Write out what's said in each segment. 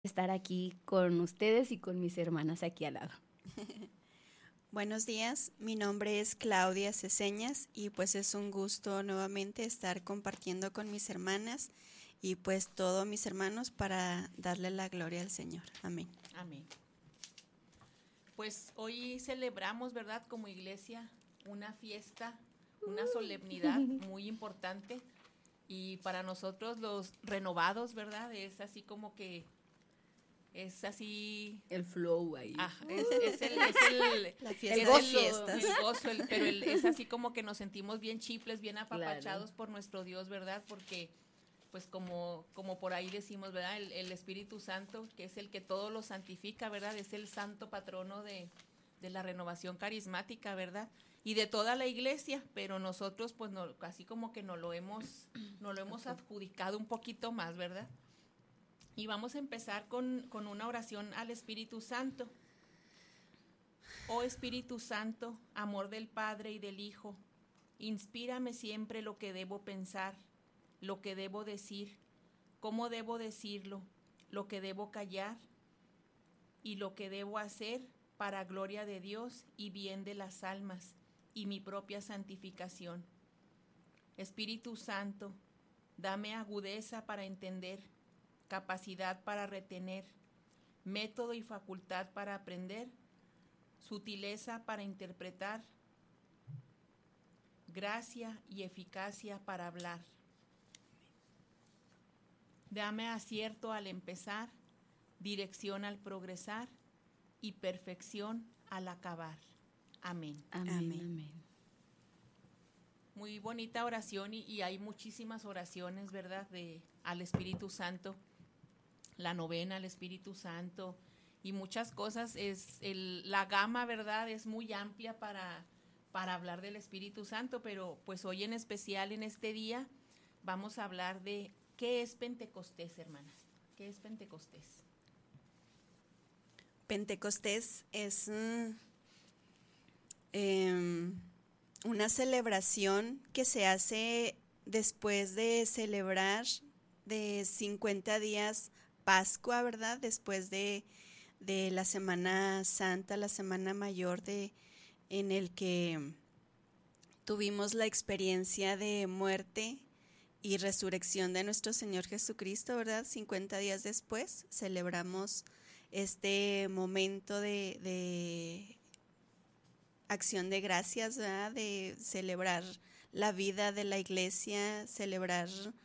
estar aquí con ustedes y con mis hermanas aquí al lado. Buenos días, mi nombre es Claudia Ceseñas y pues es un gusto nuevamente estar compartiendo con mis hermanas y pues todos mis hermanos para darle la gloria al Señor. Amén. Amén. Pues hoy celebramos, ¿verdad? Como iglesia, una fiesta, una solemnidad muy importante, y para nosotros los renovados, ¿verdad? Es así como que es así el flow ahí. Es el la fiesta el de gozo, fiestas. el gozo, pero es así como que nos sentimos bien chifles, bien apapachados por nuestro Dios, ¿verdad? Porque pues como por ahí decimos, ¿verdad? El Espíritu Santo, que es el que todo lo santifica, ¿verdad? Es el santo patrono de la renovación carismática, ¿verdad? Y de toda la iglesia, pero nosotros pues no, así como que no lo hemos adjudicado un poquito más, ¿verdad? Y vamos a empezar con una oración al Espíritu Santo. Oh Espíritu Santo, amor del Padre y del Hijo, inspírame siempre lo que debo pensar, lo que debo decir, cómo debo decirlo, lo que debo callar y lo que debo hacer para gloria de Dios y bien de las almas y mi propia santificación. Espíritu Santo, dame agudeza para entender, capacidad para retener, método y facultad para aprender, sutileza para interpretar, gracia y eficacia para hablar. Dame acierto al empezar, dirección al progresar y perfección al acabar. Amén. Amén. Amén. Muy bonita oración y hay muchísimas oraciones, ¿verdad? Al Espíritu Santo, la novena al Espíritu Santo y muchas cosas. La gama, ¿verdad? Es muy amplia para hablar del Espíritu Santo, pero pues hoy en especial en este día vamos a hablar de ¿qué es Pentecostés, hermanas? ¿Qué es Pentecostés? Pentecostés es una celebración que se hace después de celebrar de 50 días Pascua, ¿verdad? Después de la Semana Santa, la Semana Mayor, en el que tuvimos la experiencia de muerte y resurrección de nuestro Señor Jesucristo, ¿verdad? 50 días después celebramos este momento de acción de gracias, ¿verdad? De celebrar la vida de la iglesia, celebrar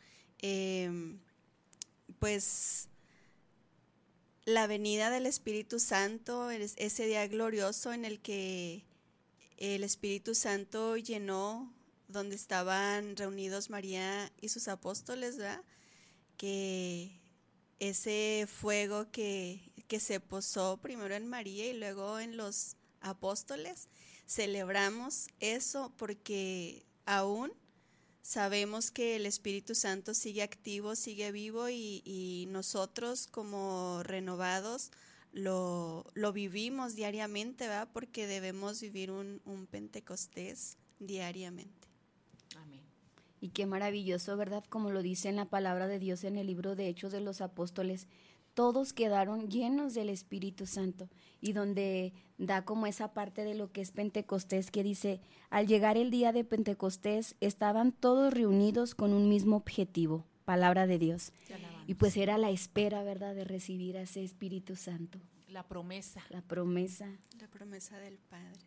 pues la venida del Espíritu Santo, ese día glorioso en el que el Espíritu Santo llenó donde estaban reunidos María y sus apóstoles, ¿verdad? Que ese fuego que se posó primero en María y luego en los apóstoles, celebramos eso porque aún sabemos que el Espíritu Santo sigue activo, sigue vivo y nosotros como renovados lo vivimos diariamente, ¿verdad? Porque debemos vivir un Pentecostés diariamente. Amén. Y qué maravilloso, ¿verdad? Como lo dice en la palabra de Dios en el libro de Hechos de los Apóstoles, todos quedaron llenos del Espíritu Santo, y donde da como esa parte de lo que es Pentecostés, que dice, al llegar el día de Pentecostés, estaban todos reunidos con un mismo objetivo, palabra de Dios. Y pues era la espera, ¿verdad?, de recibir a ese Espíritu Santo. La promesa. La promesa. La promesa del Padre.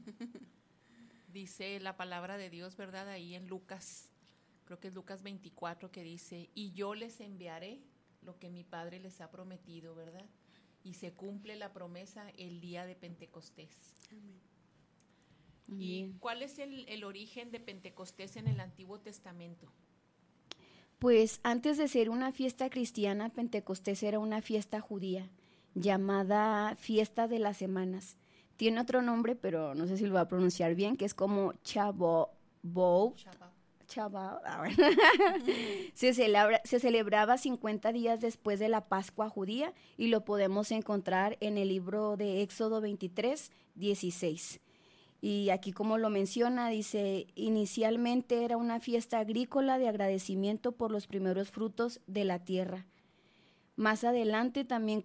Dice la palabra de Dios, ¿verdad? Ahí en Lucas, creo que es Lucas 24, que dice, y yo les enviaré lo que mi Padre les ha prometido, ¿verdad? Y se cumple la promesa el día de Pentecostés. Amén. ¿Y cuál es el origen de Pentecostés en el Antiguo Testamento? Pues antes de ser una fiesta cristiana, Pentecostés era una fiesta judía llamada Fiesta de las Semanas. Tiene otro nombre, pero no sé si lo voy a pronunciar bien, que es como Shavuot. Se celebraba 50 días después de la Pascua judía y lo podemos encontrar en el libro de Éxodo 23, 16. Y aquí, como lo menciona, dice, inicialmente era una fiesta agrícola de agradecimiento por los primeros frutos de la tierra. Más adelante también